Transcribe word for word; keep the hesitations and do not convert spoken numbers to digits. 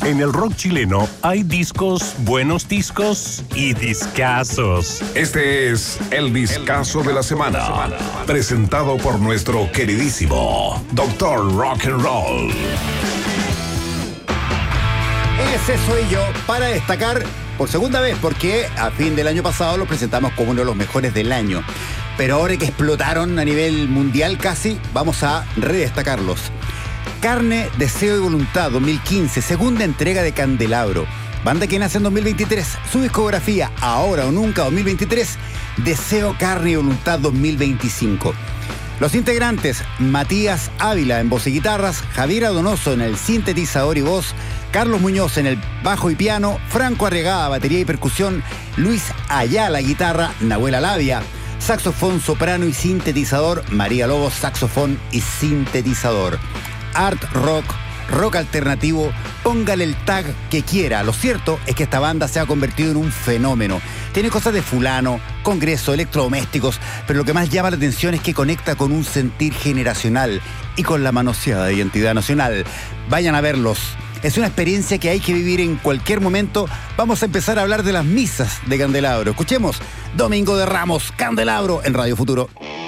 En el rock chileno hay discos, buenos discos y discazos. Este es el discazo de la semana, presentado por nuestro queridísimo Doctor Rock and Roll. Ese soy yo para destacar por segunda vez, porque a fin del año pasado lo presentamos como uno de los mejores del año. Pero ahora que explotaron a nivel mundial casi, vamos a redestacarlos. Carne, Deseo y Voluntad dos mil quince, segunda entrega de Candelabro. Banda que nace en dos mil veintitrés. Su discografía, Ahora o Nunca dos mil veintitrés. Deseo, Carne y Voluntad dos mil veinticinco. Los integrantes: Matías Ávila en voz y guitarras, Javier Donoso en el sintetizador y voz, Carlos Muñoz en el bajo y piano, Franco Arregada, batería y percusión, Luis Ayala, guitarra, Nahuel Alavia, saxofón, soprano y sintetizador, María Lobos, saxofón y sintetizador. Art rock, rock alternativo, póngale el tag que quiera. Lo cierto es que esta banda se ha convertido en un fenómeno. Tiene cosas de fulano, congreso, electrodomésticos, pero lo que más llama la atención es que conecta con un sentir generacional y con la manoseada identidad nacional. Vayan a verlos. Es una experiencia que hay que vivir en cualquier momento. Vamos a empezar a hablar de las misas de Candelabro. Escuchemos Domingo de Ramos, Candelabro, en Radio Futuro.